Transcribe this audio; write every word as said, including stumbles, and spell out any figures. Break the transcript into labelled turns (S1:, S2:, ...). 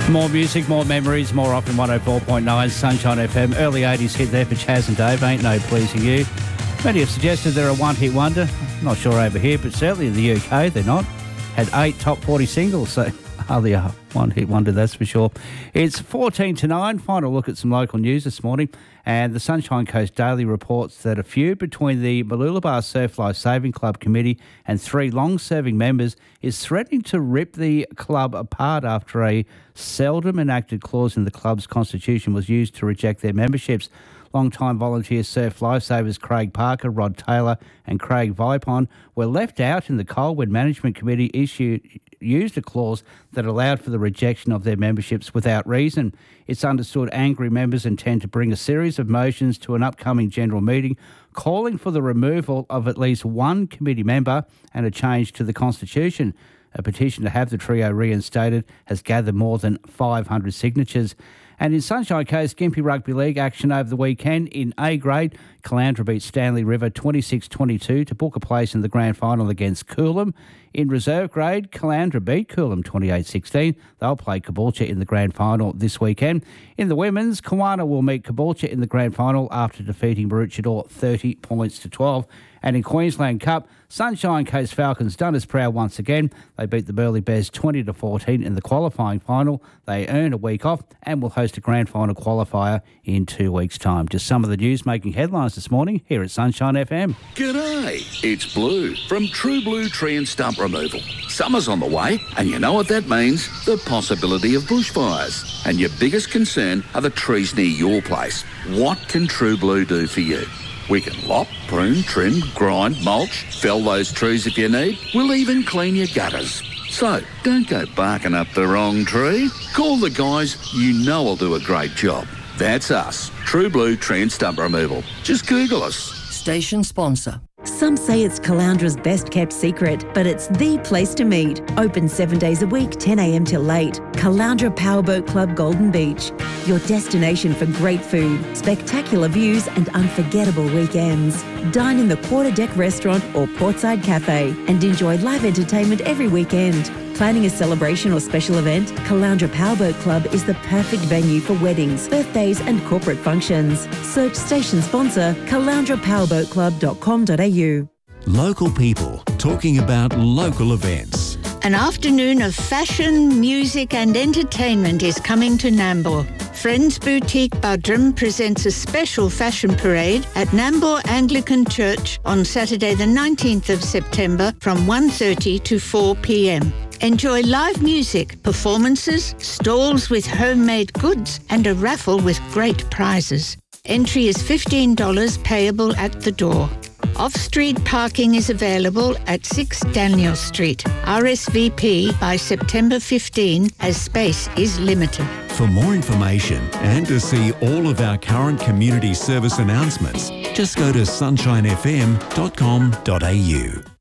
S1: More music, more memories, more often one oh four point nine Sunshine F M. Early eighties hit there for Chaz and Dave, Ain't No Pleasing You. Many have suggested they're a one-hit wonder. Not sure over here, but certainly in the U K they're not. Had eight top forty singles, so hardly a one-hit wonder, that's for sure. It's fourteen to nine. Final look at some local news this morning. And the Sunshine Coast Daily reports that a feud between the Mooloolaba Surf Life Saving Club Committee and three long-serving members is threatening to rip the club apart after a seldom enacted clause in the club's constitution was used to reject their memberships. Long-time volunteer surf lifesavers Craig Parker, Rod Taylor and Craig Vipon were left out in the Colwood Management Committee issued used a clause that allowed for the rejection of their memberships without reason. It's understood angry members intend to bring a series of motions to an upcoming general meeting calling for the removal of at least one committee member and a change to the constitution. A petition to have the trio reinstated has gathered more than five hundred signatures. And in Sunshine Coast, Gympie Rugby League action over the weekend in A grade, Caloundra beat Stanley River twenty-six twenty-two to book a place in the grand final against Coolum. In reserve grade, Caloundra beat Coolum twenty-eight sixteen. They'll play Caboolture in the grand final this weekend. In the women's, Kawana will meet Caboolture in the grand final after defeating Maroochydore thirty points to twelve. And in Queensland Cup, Sunshine Coast Falcons done us proud once again. They beat the Burleigh Bears twenty to fourteen in the qualifying final. They earn a week off and will host a grand final qualifier in two weeks' time. Just some of the news making headlines this morning here at Sunshine F M.
S2: G'day, it's Blue from True Blue Tree and Stump Removal. Summer's on the way, and you know what that means? The possibility of bushfires. And your biggest concern are the trees near your place. What can True Blue do for you? We can lop, prune, trim, grind, mulch, fell those trees if you need. We'll even clean your gutters. So, don't go barking up the wrong tree. Call the guys you know will do a great job. That's us, True Blue Tree and Stump Removal. Just Google us.
S3: Station sponsor.
S4: Some say it's Caloundra's best kept secret, but it's the place to meet. Open seven days a week, ten a m till late. Caloundra Powerboat Club Golden Beach. Your destination for great food, spectacular views and unforgettable weekends. Dine in the Quarter Deck Restaurant or Portside Cafe and enjoy live entertainment every weekend. Planning a celebration or special event? Caloundra Powerboat Club is the perfect venue for weddings, birthdays and corporate functions. Search station sponsor caloundra powerboat club dot com dot a u.
S5: Local people talking about local events.
S6: An afternoon of fashion, music and entertainment is coming to Nambour. Friends Boutique Budrum presents a special fashion parade at Nambour Anglican Church on Saturday the nineteenth of September from one thirty to four p m. Enjoy live music, performances, stalls with homemade goods and a raffle with great prizes. Entry is fifteen dollars payable at the door. Off-street parking is available at six Daniel Street. R S V P by September fifteenth as space is limited.
S5: For more information and to see all of our current community service announcements, just go to sunshine f m dot com dot a u.